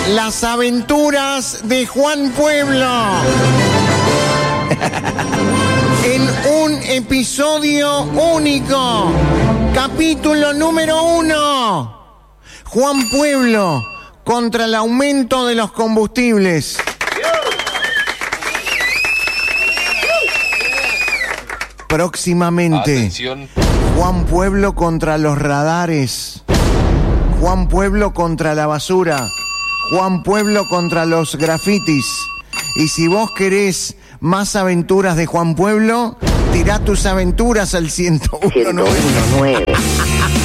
Las aventuras de Juan Pueblo. En un episodio único. Capítulo número 1. Juan Pueblo contra el aumento de los combustibles. Próximamente. Atención. Juan Pueblo contra los radares. Juan Pueblo contra la basura. Juan Pueblo contra los grafitis. Y si vos querés más aventuras de Juan Pueblo, tirá tus aventuras al 101.9.